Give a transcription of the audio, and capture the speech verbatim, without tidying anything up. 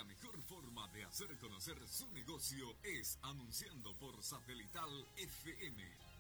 La mejor forma de hacer conocer su negocio es anunciando por Satelital F M.